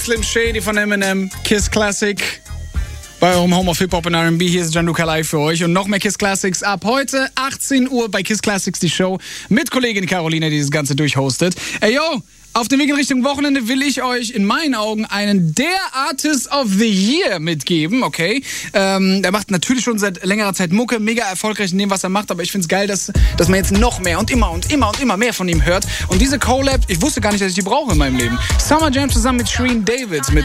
Slim Shady von Eminem, Kiss Classic. Bei eurem Home of Hip-Hop und R&B, hier ist Gianluca live für euch. Und noch mehr Kiss Classics ab heute, 18 Uhr bei Kiss Classics, die Show mit Kollegin Caroline, die das Ganze durchhostet. Ey, yo, auf dem Weg in Richtung Wochenende will ich euch in meinen Augen einen der Artist of the Year mitgeben, okay? Er macht natürlich schon seit längerer Zeit Mucke, mega erfolgreich in dem, was er macht, aber ich find's geil, dass man jetzt noch mehr und immer mehr von ihm hört. Und diese Collab, ich wusste gar nicht, dass ich die brauche in meinem Leben. Summer Jam zusammen mit Shereen David, mit